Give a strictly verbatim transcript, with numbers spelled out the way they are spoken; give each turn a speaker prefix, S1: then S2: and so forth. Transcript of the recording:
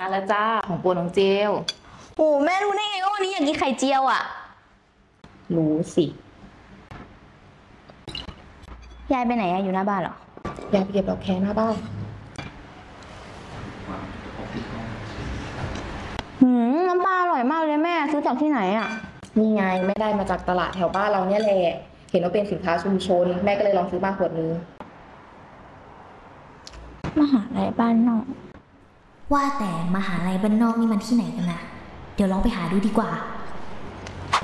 S1: มาแล้วจ้าของโปรดน้องเจล
S2: โอ้แม่รู้ได้ไงว่าวันนี้อยากกินไข่เจียวอ่ะ
S1: รู้สิ
S2: ยายไปไหนอะอยู่หน้าบ้านเหรอ
S1: อยากไปเก็บดอกแคหน้าบ้าน
S2: หืมน้ำปลาอร่อยมากเลยแม่ซื้อจากที่ไหนอ่ะ
S1: นี่ไงไม่ได้มาจากตลาดแถวบ้านเราเนี่ยแหละเห็นว่าเป็นสินค้าชุมชนแม่ก็เลยลองซื้อมาขวดนึง
S2: มหาลัยบ้านนอก
S3: ว่าแต่มหาลัยบ้านนอกนี่มันที่ไหนกันนะเดี๋ยวลองไปหาดูดีกว่า